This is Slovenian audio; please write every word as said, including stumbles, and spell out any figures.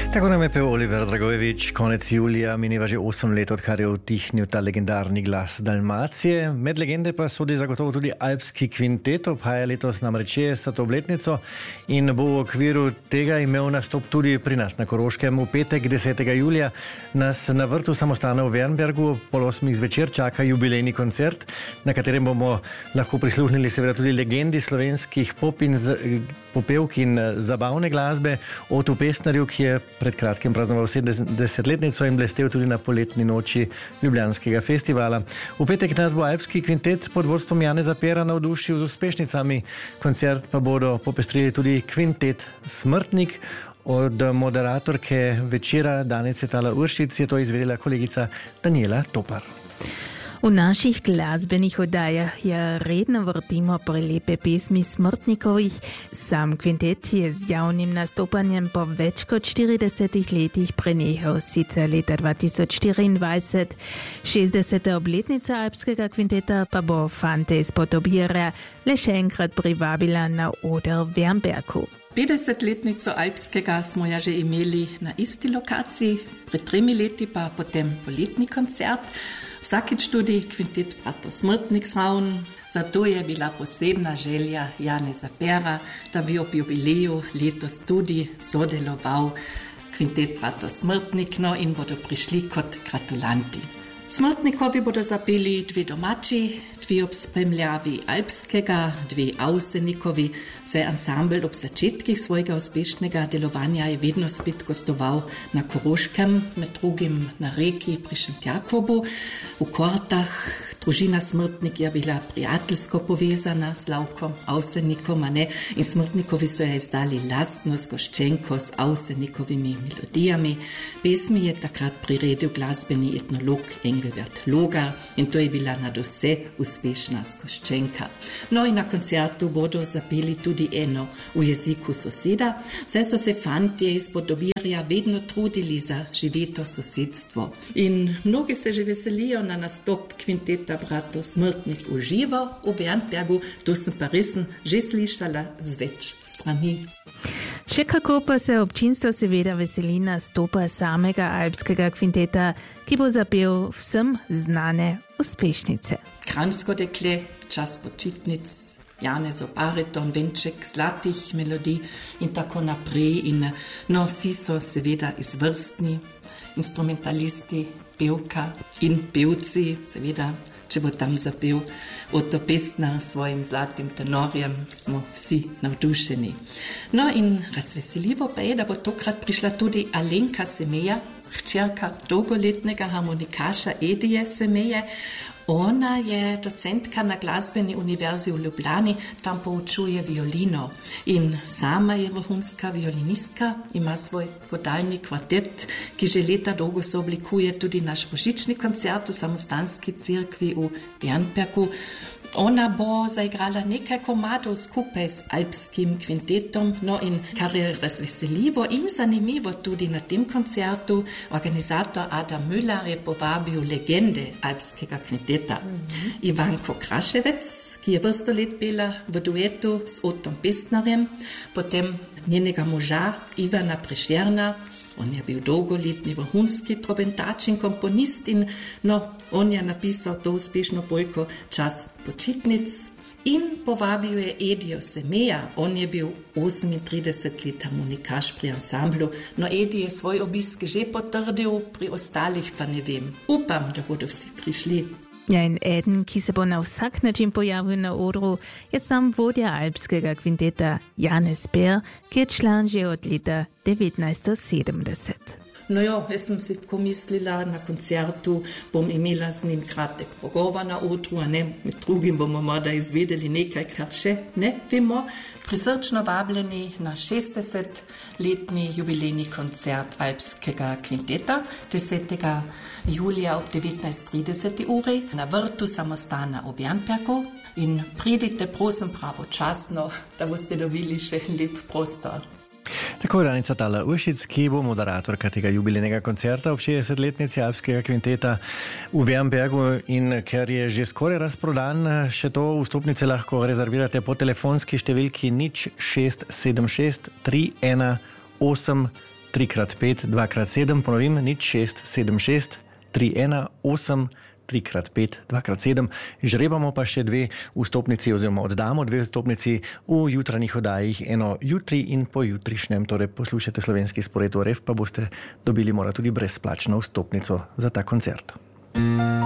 Tako nam je pel Oliver Dragojevič. Konec julija mineva že osem let, odkar je utihnil ta legendarni glas Dalmacije. Med legende pa sodi zagotovo tudi alpski kvintet, obhaja letos namreč šestdeseto obletnico in bo v okviru tega imel nastop tudi pri nas na Koroškem. V petek desetega julija nas na vrtu samostana v Wernbergu pol osmih zvečer čaka jubilejni koncert, na katerem bomo lahko prisluhnili seveda tudi legendi slovenskih pop in z, popevk in zabavne glasbe, Otu Pestnerju, ki je pred kratkim praznoval sedemdesetletnico in blestel tudi na poletni noči Ljubljanskega festivala. V petek nas bo alpski kvintet pod vodstvom Janeza Pera navdušil z uspešnicami. Koncert pa bodo popestrili tudi kvintet Smrtnik. Od moderatorke večera Danice Tala Uršic je to izvedela kolegica Daniela Topar. V naših glasbenih oddajah je redno vrtimo prelepe pesmi Smrtnikovih. Sam kvintet je z javnim nastopanjem po več kot štiridesetih letih prenehal sicer leta dva tisoč štiriindvajset. šestdeseta obletnica alpskega kvinteta pa bo fante iz Podobirja le še enkrat privabila na oder v Wernbergu. petdesetletnico alpskega smo ja že imeli na isti lokaciji, pred tremi leti pa potem poletni koncert. Vsakič tudi kvintet Brato Smrtnik slavn, zato je bila posebna želja Janeza Pera, da bi ob jubileju letos tudi sodeloval kvintet Brato Smrtnik, no in bodo prišli kot gratulanti. Smrtnikovi bodo zapeli dve domači, dve ob spremljavi alpskega, dve Avsenikovi. Saj ansambel ob začetkih svojega uspešnega delovanja je vedno spet gostoval na Koroškem, med drugim na reki pri Šentjakobu, v Kortah. Družina Smrtnik je bila prijateljsko povezana s Slavkom Avsenikom, a ne? In Smrtnikovi so je izdali lastno zgoščenko s Avsenikovimi melodijami. Pesmi je takrat priredil glasbeni etnolog Engelbert Logar in to je bila nadvse uspešna zgoščenka. No in na koncertu bodo zapeli tudi eno v jeziku soseda, saj so se fantje iz Podobirja vedno trudili za živeto sosedstvo. In mnogi se že veselijo na nastop kvinteta Brato Smrtnik v živo v Wernbergu, to sem pa resno že slišala z več strani. Še kako pa se občinstvo seveda veseli nastopa samega alpskega kvinteta, ki bo zapel vsem znane uspešnice. Kranjsko dekle, čas počitnic, Janezov bariton, venček zlatih melodij in tako naprej. In no, vsi so seveda izvrstni instrumentalisti, pevka in pevci, seveda. Če bo tam zapel Oto Pestner s svojim zlatim tenorjem, smo vsi navdušeni. No in razveseljivo pa je, da bo tokrat prišla tudi Alenka Semeja, hčerka dolgoletnega harmonikaša Edije Semeje. Ona je docentka na glasbeni univerzi v Ljubljani, tam poučuje violino in sama je vrhunska violinistka, ima svoj godalni kvartet, ki že leta dolgo se oblikuje tudi naš božični koncert v samostanski cerkvi v Wernbergu. Ona bo zaigrala nekaj komadov skupaj s alpskim kvintetom, no in kar je razveseljivo in zanimivo tudi na tem koncertu, organizator Adam Müller je povabil legende alpskega kvinteta. Mm-hmm. Ivanko Kraševec, ki je vrsto let pela v duetu s Otom Pestnerjem, potem njenega moža Ivana Prešerna, on je bil dolgoletni vrhunski trobentač in komponist in no, on je napisal to uspešno poljko Čas počitnic in povabil je Edijo Semeja, on je bil osemintrideset let harmonikaš pri ansamblu, no Edi je svoj obisk že potrdil, pri ostalih pa ne vem. Upam, da bodo vsi prišli. Ja, in eden, ki se bo na vsak način pojavil na odru, je sam vodja alpskega kvinteta Janez Per, ki je član že od leta devetnajststo sedemdeset. No jo, jaz sem si tako mislila, na koncertu bom imela z njim kratek pogovor na odru, a ne, med drugim bomo morda izvedeli nekaj, kar še ne vemo. Prisrčno vabljeni na šestdesetletni jubilejni koncert alpskega kvinteta desetega julija ob devetnajst trideset uri na vrtu samostana v Wernbergu in pridite prosim pravočasno, da boste dobili še lep prostor. Tako je Danica Tala Uršic, ki bo moderatorka tega jubilejnega koncerta ob šestdesetletnici alpskega kvinteta v Wernbergu in ker je že skoraj razprodan, še to vstopnice lahko rezervirate po telefonski številki nič šest sedem šest tri ena osem tri krat pet, dva krat sedem, ponovim, nič šest sedem šest tri ena osem tri krat pet, dva krat sedem. Žrebamo pa še dve vstopnici oziroma oddamo dve vstopnici v jutranjih oddajih, eno jutri in pojutrišnjem, torej poslušajte slovenski spored v R F, pa boste dobili mora tudi brezplačno vstopnico za ta koncert.